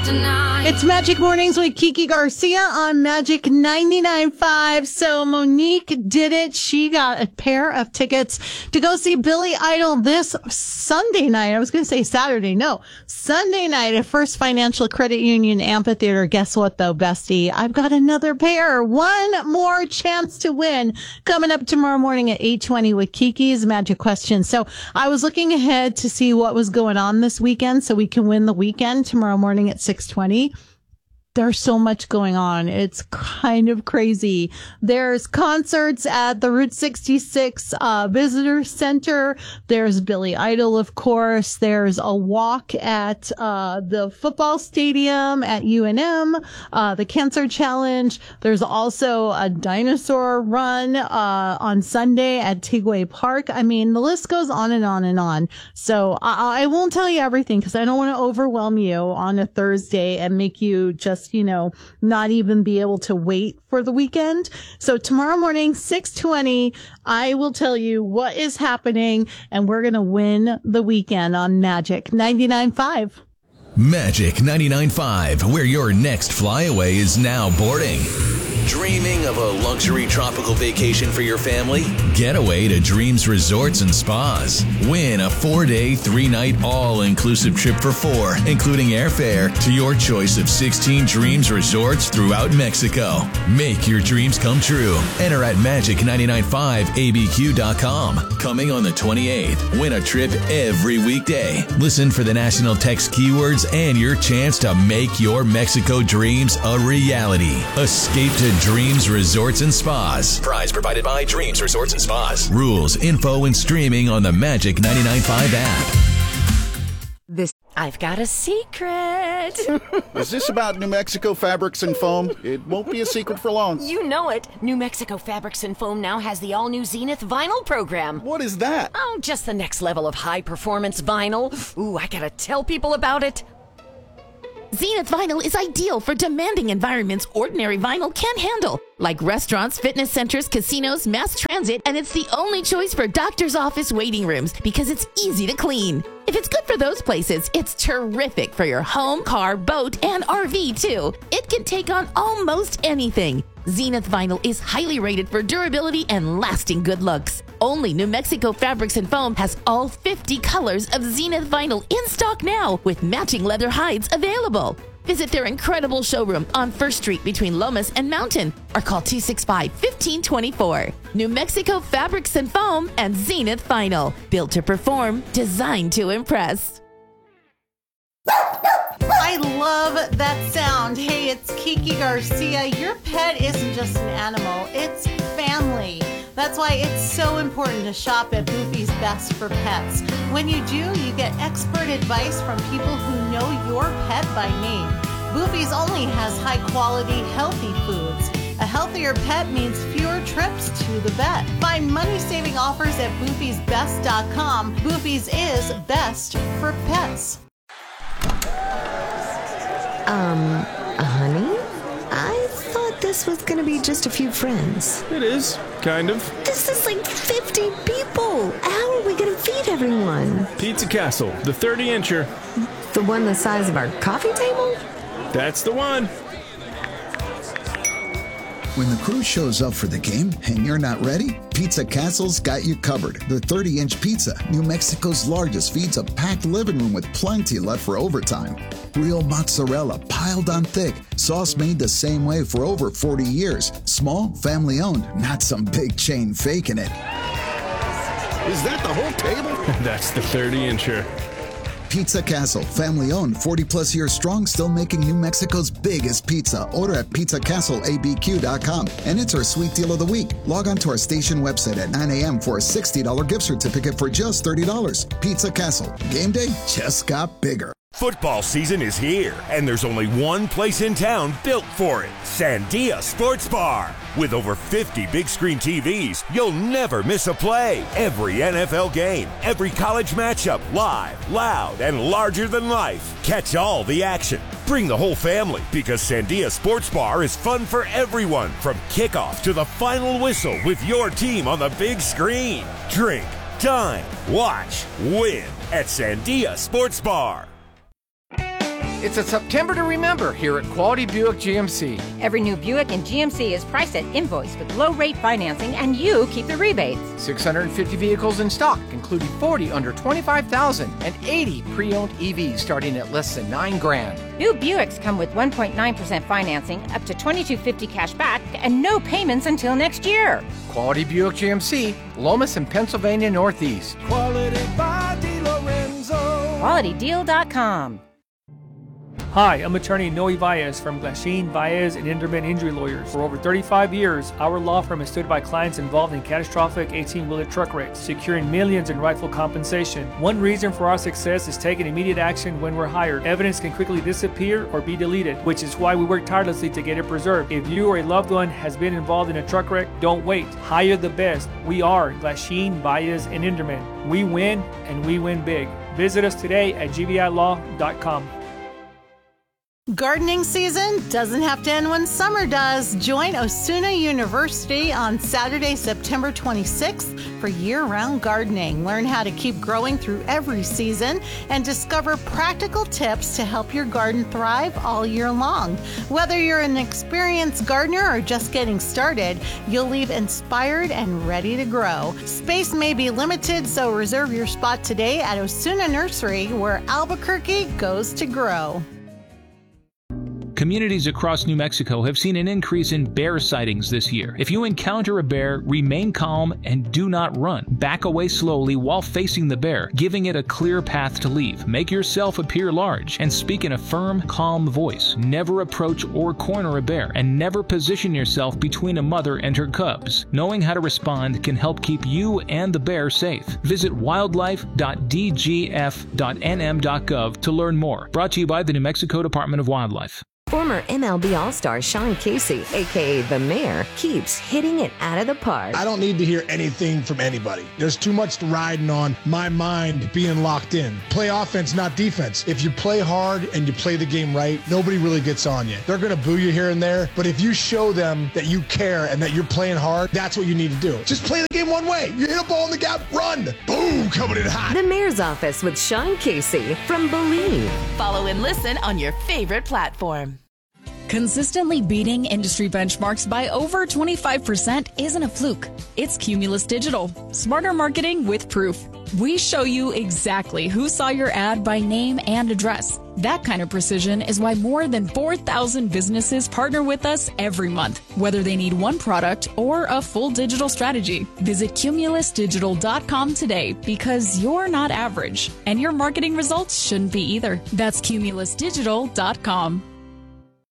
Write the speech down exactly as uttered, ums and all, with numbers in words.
tonight. It's Magic Mornings with Kiki Garcia on Magic ninety-nine point five. So Monique did it. She got a pair of tickets to go see Billy Idol this Sunday night. I was going to say Saturday. No, Sunday night at First Financial Credit Union Amphitheater. Guess what, though, bestie? I've got another pair. One more chance to win coming up tomorrow morning at eight twenty with Kiki's Magic Question. So I was looking ahead to see what was going on this weekend so we can win the weekend tomorrow morning at six twenty. There's so much going on. It's kind of crazy. There's concerts at the Route sixty-six uh, Visitor Center. There's Billy Idol, of course. There's a walk at uh, the football stadium at U N M, uh, the Cancer Challenge. There's also a dinosaur run uh, on Sunday at Tigway Park. I mean, the list goes on and on and on. So I, I won't tell you everything because I don't want to overwhelm you on a Thursday and make you just you know, not even be able to wait for the weekend. So tomorrow morning, six twenty, I will tell you what is happening and we're going to win the weekend on Magic ninety-nine point five. Magic ninety-nine point five, where your next flyaway is now boarding. Dreaming of a luxury tropical vacation for your family? Get away to Dreams Resorts and Spas. Win a four-day, three-night, all-inclusive trip for four, including airfare, to your choice of sixteen Dreams Resorts throughout Mexico. Make your dreams come true. Enter at magic ninety-nine point five A B Q dot com. Coming on the twenty-eighth. Win a trip every weekday. Listen for the national text keywords and your chance to make your Mexico dreams a reality. Escape to Dreams Resorts and Spas. Prize provided by Dreams Resorts and Spas. Rules, info, and streaming on the Magic ninety-nine point five app. This I've got a secret. Is this about New Mexico Fabrics and Foam? It won't be a secret for long. You know it. New Mexico Fabrics and Foam now has the all-new Zenith vinyl program. What is that? Oh, just the next level of high-performance vinyl. Ooh, I gotta tell people about it. Zenith Vinyl is ideal for demanding environments ordinary vinyl can't handle, like restaurants, fitness centers, casinos, mass transit, and it's the only choice for doctor's office waiting rooms because it's easy to clean. If it's good for those places, it's terrific for your home, car, boat, and R V too. It can take on almost anything. Zenith Vinyl is highly rated for durability and lasting good looks. Only New Mexico Fabrics and Foam has all fifty colors of Zenith Vinyl in stock now with matching leather hides available. Visit their incredible showroom on First Street between Lomas and Mountain or call two six five, one five two four. New Mexico Fabrics and Foam and Zenith Vinyl. Built to perform, designed to impress. I love that sound. Hey, it's Kiki Garcia. Your pet isn't just an animal, it's family. That's why it's so important to shop at Boofy's Best for Pets. When you do, you get expert advice from people who know your pet by name. Boofy's only has high-quality, healthy foods. A healthier pet means fewer trips to the vet. Find money-saving offers at boofys best dot com. Boofy's is best for pets. Um, honey? I thought this was gonna be just a few friends. It is, kind of. This is like fifty people. How are we gonna feed everyone? Pizza Castle, the thirty-incher. The one the size of our coffee table? That's the one. When the crew shows up for the game and you're not ready, Pizza Castle's got you covered. The thirty-inch pizza, New Mexico's largest, feeds a packed living room with plenty left for overtime. Real mozzarella piled on thick, sauce made the same way for over forty years. Small, family-owned, not some big chain faking it. Is that the whole table? That's the thirty-incher. Pizza Castle, family-owned, forty plus years strong, still making New Mexico's biggest pizza. Order at pizza castle A B Q dot com, and it's our sweet deal of the week. Log on to our station website at nine a.m. for a sixty dollars gift certificate for just thirty dollars. Pizza Castle. Game day just got bigger. Football season is here, and there's only one place in town built for it, Sandia Sports Bar. With over fifty big screen T Vs, you'll never miss a play. Every N F L game, every college matchup, live, loud, and larger than life. Catch all the action. Bring the whole family, because Sandia Sports Bar is fun for everyone, from kickoff to the final whistle with your team on the big screen. Drink, dine, watch, win at Sandia Sports Bar. It's a September to remember here at Quality Buick G M C. Every new Buick in G M C is priced at invoice with low-rate financing, and you keep the rebates. six hundred fifty vehicles in stock, including forty under twenty-five thousand and eighty pre-owned E Vs starting at less than nine grand. New Buicks come with one point nine percent financing, up to twenty-two fifty cash back, and no payments until next year. Quality Buick G M C, Lomas and Pennsylvania Northeast. Quality by DeLorenzo. Quality Deal dot com. Hi, I'm attorney Noe Baez from Glasheen, Baez and Inderman Injury Lawyers. For over thirty-five years, our law firm has stood by clients involved in catastrophic eighteen-wheeler truck wrecks, securing millions in rightful compensation. One reason for our success is taking immediate action when we're hired. Evidence can quickly disappear or be deleted, which is why we work tirelessly to get it preserved. If you or a loved one has been involved in a truck wreck, don't wait. Hire the best. We are Glasheen, Baez and Inderman. We win, and we win big. Visit us today at G V I law dot com. Gardening season doesn't have to end when summer does. Join Osuna University on Saturday, September twenty-sixth for year-round gardening. Learn how to keep growing through every season and discover practical tips to help your garden thrive all year long. Whether you're an experienced gardener or just getting started, you'll leave inspired and ready to grow. Space may be limited, so reserve your spot today at Osuna Nursery, where Albuquerque goes to grow. Communities across New Mexico have seen an increase in bear sightings this year. If you encounter a bear, remain calm and do not run. Back away slowly while facing the bear, giving it a clear path to leave. Make yourself appear large and speak in a firm, calm voice. Never approach or corner a bear, and never position yourself between a mother and her cubs. Knowing how to respond can help keep you and the bear safe. Visit wildlife dot d g f dot n m dot gov to learn more. Brought to you by the New Mexico Department of Wildlife. Former M L B All-Star Sean Casey, a k a. The Mayor, keeps hitting it out of the park. I don't need to hear anything from anybody. There's too much riding on my mind being locked in. Play offense, not defense. If you play hard and you play the game right, nobody really gets on you. They're going to boo you here and there, but if you show them that you care and that you're playing hard, that's what you need to do. Just play the game one way. You hit a ball in the gap, run. Boom, coming in hot. The Mayor's Office with Sean Casey from Believe. Follow and listen on your favorite platform. Consistently beating industry benchmarks by over twenty-five percent isn't a fluke. It's Cumulus Digital. Smarter marketing with proof. We show you exactly who saw your ad by name and address. That kind of precision is why more than four thousand businesses partner with us every month, whether they need one product or a full digital strategy. Visit Cumulus Digital dot com today, because you're not average, and your marketing results shouldn't be either. That's Cumulus Digital dot com.